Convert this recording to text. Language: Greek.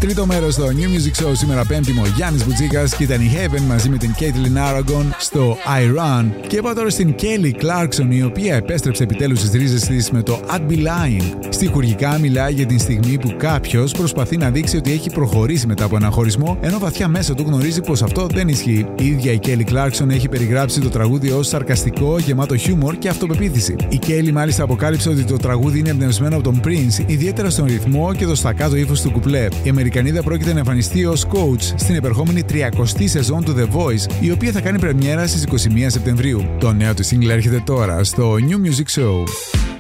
Τρίτο μέρος στο New Music Show σήμερα Πέμπτη μου, Γιάννης Μπουτσίκας και ήταν η Heaven μαζί με την Caitlin Aragon στο I Run. Και είπα τώρα στην Kelly Clarkson, η οποία επέστρεψε επιτέλους στις ρίζες της με το I'd Be Lying. Στιχουργικά μιλάει για την στιγμή που κάποιος προσπαθεί να δείξει ότι έχει προχωρήσει μετά από ένα χωρισμό, ενώ βαθιά μέσα του γνωρίζει πως αυτό δεν ισχύει. Η ίδια η Kelly Clarkson έχει περιγράψει το τραγούδι ως σαρκαστικό, γεμάτο χιούμορ και αυτοπεποίθηση. Η Kelly μάλιστα αποκάλυψε ότι το τραγούδι είναι εμπνευσμένο από τον Prince, ιδιαίτερα στον ρυθμό και το στακάτο ύφος του κουπλέ. Η Αμερικανίδα πρόκειται να εμφανιστεί ως coach στην επερχόμενη 30η σεζόν του The Voice, η οποία θα κάνει πρεμιέρα στις 21 Σεπτεμβρίου. Το νέο του single έρχεται τώρα στο New Music Show.